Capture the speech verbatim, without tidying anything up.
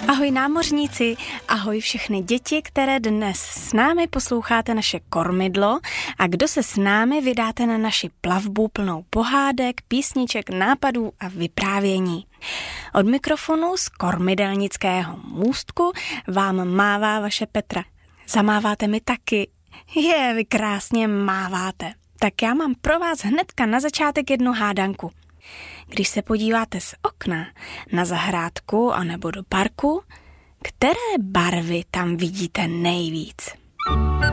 Ahoj námořníci, ahoj všechny děti, které dnes s námi posloucháte naše kormidlo a kdo se s námi vydáte na naši plavbu plnou pohádek, písniček, nápadů a vyprávění. Od mikrofonu z kormidelnického můstku vám mává vaše Petra. Zamáváte mi taky? Je, vy krásně máváte. Tak já mám pro vás hnedka na začátek jednu hádanku. Když se podíváte z okna na zahrádku anebo do parku, které barvy tam vidíte nejvíc?